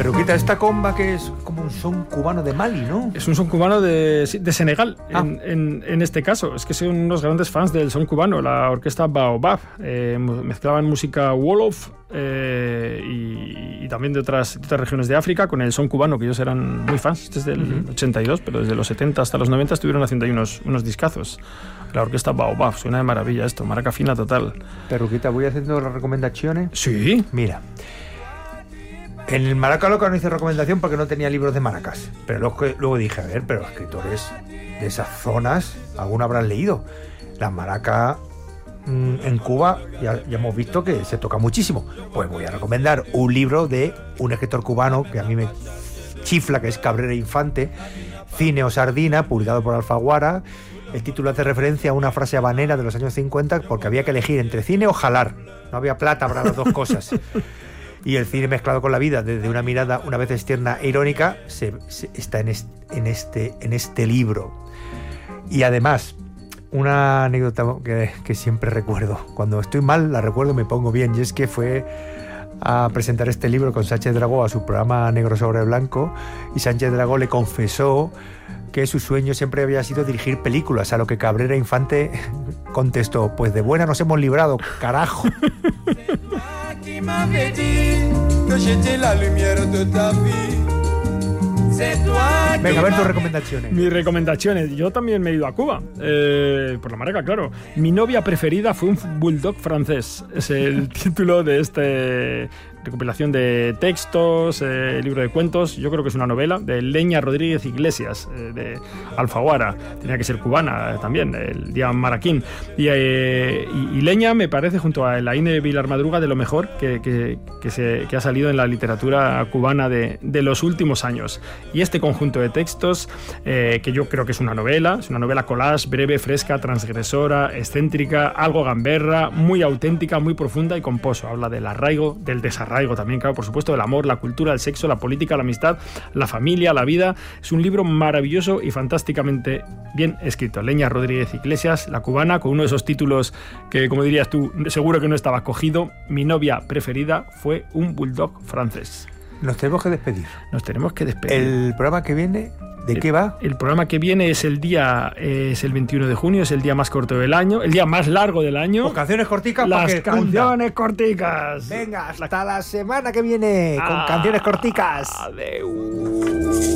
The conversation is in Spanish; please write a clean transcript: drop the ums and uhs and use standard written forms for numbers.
Pero quita esta comba que es como un son cubano de Mali, ¿no? Es un son cubano de Senegal, en este caso. Es que son unos grandes fans del son cubano, la orquesta Baobab. Mezclaban música wolof y también de otras regiones de África con el son cubano, que ellos eran muy fans desde el 82, pero desde los 70 hasta los 90 estuvieron haciendo ahí unos discazos. La orquesta Baobab, suena de maravilla esto, maraca fina total. Perruquita, voy haciendo las recomendaciones. Sí. Mira, en el Maraca Loca no hice recomendación porque no tenía libros de maracas, pero luego dije, a ver, pero escritores de esas zonas, alguno habrán leído. La maraca en Cuba ya hemos visto que se toca muchísimo. Pues voy a recomendar un libro de un escritor cubano que a mí me chifla, que es Cabrera Infante, Cine o Sardina, publicado por Alfaguara. El título hace referencia a una frase habanera de los años 50 porque había que elegir entre cine o jalar. No había plata para las dos cosas. Y el cine mezclado con la vida desde una mirada una vez tierna e irónica está en este libro. Y además, una anécdota que siempre recuerdo. Cuando estoy mal la recuerdo y me pongo bien. Y es que fue a presentar este libro con Sánchez Dragó a su programa Negro sobre Blanco, y Sánchez Dragó le confesó que su sueño siempre había sido dirigir películas, a lo que Cabrera Infante contestó: pues de buena nos hemos librado, carajo. Venga, a ver tus recomendaciones. Mis recomendaciones. Yo también me he ido a Cuba, por la maraca, claro. Mi novia preferida fue un bulldog francés. Es el título de esta recopilación de textos, libro de cuentos. Yo creo que es una novela de Leña Rodríguez Iglesias, de Alfaguara. Tenía que ser cubana también, el día maraquín. Y Leña me parece, junto a Elaine Vilar Madruga, de lo mejor que ha salido en la literatura cubana de los últimos años. Y este conjunto de textos, que yo creo que es una novela collage, breve, fresca, transgresora, excéntrica, algo gamberra, muy auténtica, muy profunda y con pozo. Habla del arraigo, del desarraigo también, claro, por supuesto, del amor, la cultura, el sexo, la política, la amistad, la familia, la vida. Es un libro maravilloso y fantásticamente bien escrito. Leña Rodríguez Iglesias, la cubana, con uno de esos títulos que, como dirías tú, seguro que no estaba cogido. Mi novia preferida fue un bulldog francés. Nos tenemos que despedir. El programa que viene, ¿de qué va? El programa que viene es el 21 de junio, es el día más corto del año, el día más largo del año. Con canciones corticas. Las canciones corticas. Venga, hasta la semana que viene con canciones corticas. Adeu.